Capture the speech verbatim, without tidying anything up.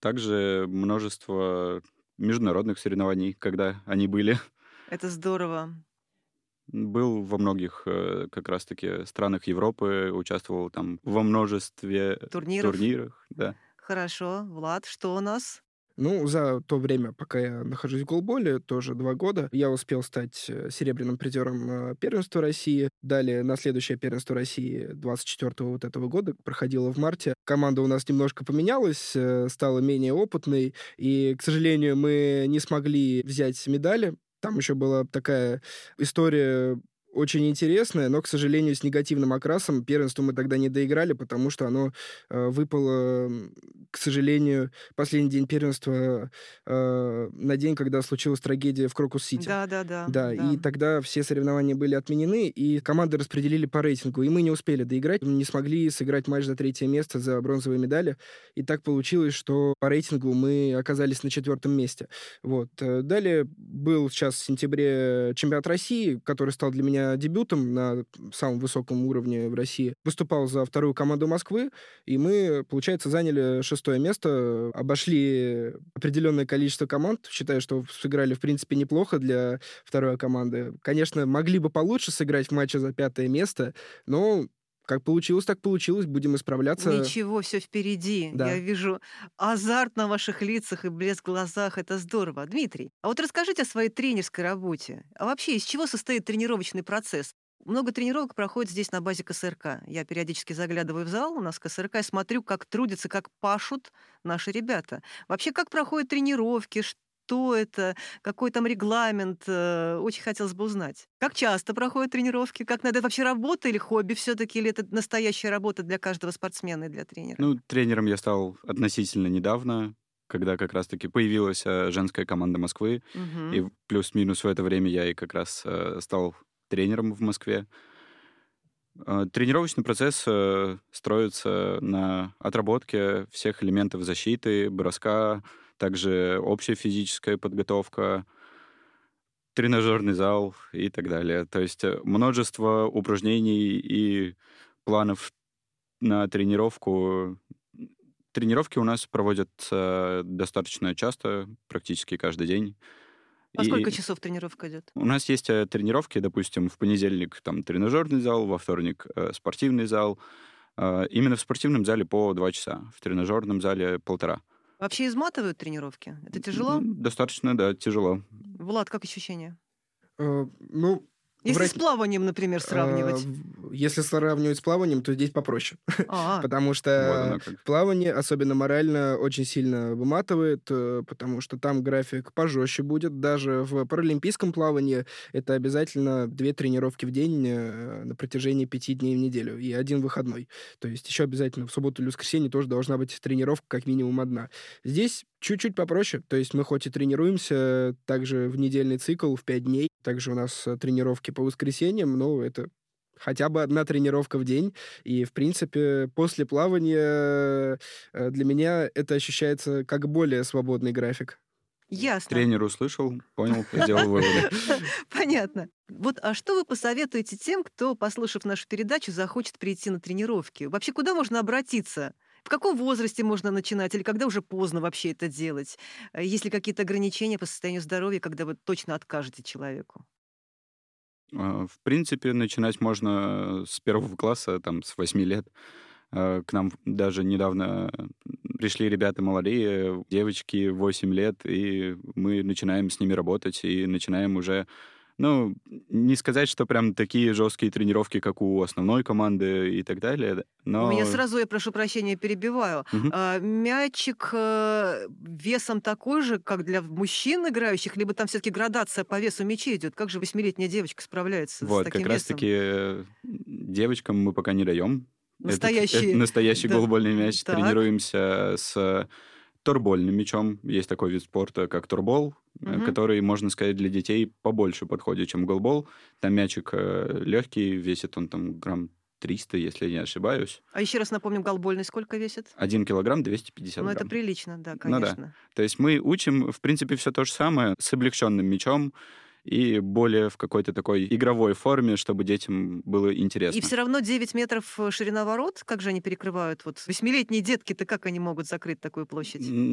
также множество международных соревнований, когда они были. Это здорово. Был во многих, э, как раз-таки странах Европы, участвовал там во множестве Турниров. турнирах, да. Хорошо. Влад, что у нас? Ну, за то время, пока я нахожусь в голболе, тоже два года, я успел стать э, серебряным призером э, первенства России. Далее на следующее первенство России двадцать четвёртого вот этого года проходило в марте. Команда у нас немножко поменялась, э, стала менее опытной, и, к сожалению, мы не смогли взять медали. Там еще была такая история очень интересная, но, к сожалению, с негативным окрасом. Первенство мы тогда не доиграли, потому что оно э, выпало, м, к сожалению, последний день первенства э, на день, когда случилась трагедия в Крокус-Сити. Да-да-да. Да, и тогда все соревнования были отменены, и команды распределили по рейтингу, и мы не успели доиграть, мы не смогли сыграть матч за третье место, за бронзовые медали, и так получилось, что по рейтингу мы оказались на четвертом месте. Вот. Э, Далее был сейчас в сентябре чемпионат России, который стал для меня дебютом на самом высоком уровне в России. Выступал за вторую команду Москвы, и мы, получается, заняли шестое место, обошли определенное количество команд. Считаю, что сыграли, в принципе, неплохо для второй команды. Конечно, могли бы получше сыграть в матче за пятое место, но как получилось, так получилось. Будем исправляться. Ничего, все впереди. Да. Я вижу азарт на ваших лицах и блеск в глазах. Это здорово. Дмитрий, а вот расскажите о своей тренерской работе. А вообще, из чего состоит тренировочный процесс? Много тренировок проходит здесь на базе ка эс эр ка. Я периодически заглядываю в зал у нас ка эс эр ка и смотрю, как трудятся, как пашут наши ребята. Вообще, как проходят тренировки, что это, какой там регламент, э, очень хотелось бы узнать. Как часто проходят тренировки, как надо, это вообще работа или хобби все-таки, или это настоящая работа для каждого спортсмена и для тренера? Ну, тренером я стал относительно недавно, когда как раз-таки появилась э, женская команда Москвы, Мгм. и плюс-минус в это время я и как раз э, стал тренером в Москве. Э, Тренировочный процесс э, строится на отработке всех элементов защиты, броска, также общая физическая подготовка, тренажерный зал и так далее. То есть э, множество упражнений и планов на тренировку. Тренировки у нас проводятся достаточно часто, практически каждый день. По сколько И часов тренировка идет? у нас есть э, тренировки, допустим, в понедельник там тренажерный зал, во вторник э, спортивный зал. Э, именно в спортивном зале по два часа, в тренажерном зале полтора. Вообще изматывают тренировки? Это тяжело? М, Достаточно, да, тяжело. Влад, как ощущения? Э, Ну, Если врать- с плаванием, например, сравнивать. А, в- Если сравнивать с плаванием, то здесь попроще. А, Потому Вот что оно как. плавание, особенно морально, очень сильно выматывает, э, потому что там график пожестче будет. Даже в паралимпийском плавании это обязательно две тренировки в день э, на протяжении пяти дней в неделю и один выходной. То есть еще обязательно в субботу или воскресенье тоже должна быть тренировка как минимум одна. Здесь чуть-чуть попроще. То есть мы хоть и тренируемся также в недельный цикл в пять дней, также у нас э, тренировки по воскресеньям, но это хотя бы одна тренировка в день. И, в принципе, после плавания э, для меня это ощущается как более свободный график. ясно. Тренер услышал, понял, сделал выводы. Понятно. Вот, а что вы посоветуете тем, кто, послушав нашу передачу, захочет прийти на тренировки? Вообще, куда можно обратиться? В каком возрасте можно начинать? Или когда уже поздно вообще это делать? Э, Есть ли какие-то ограничения по состоянию здоровья, когда вы точно откажете человеку? А, В принципе, начинать можно с первого класса, там, с восьми лет. А, К нам даже недавно пришли ребята молодые, девочки, восемь лет, и мы начинаем с ними работать, и начинаем уже, ну, не сказать, что прям такие жесткие тренировки, как у основной команды и так далее, У меня но... сразу, я прошу прощения, перебиваю. Мгм. А, Мячик э, весом такой же, как для мужчин играющих, либо там все-таки градация по весу мячей идет? Как же восьмилетняя девочка справляется с Вот, таким как весом? раз-таки э, девочкам мы пока не даем. Этот- Настоящий, э, настоящий да. голбольный мяч. Так. Тренируемся с торбольным мячом. Есть такой вид спорта, как торбол, э, Мгм. который, можно сказать, для детей побольше подходит, чем голбол. Там мячик легкий, весит он там грамм триста, если я не ошибаюсь. А еще раз напомним, голбольный сколько весит? Один килограмм двести пятьдесят Ну, это грамм. прилично, да, Ну да. конечно. То есть мы учим, в принципе, все то же самое с облегченным мячом и более в какой-то такой игровой форме, чтобы детям было интересно. И все равно девять метров э, ширина ворот, как же они перекрывают? Вот восьмилетние детки-то как они могут закрыть такую площадь? М,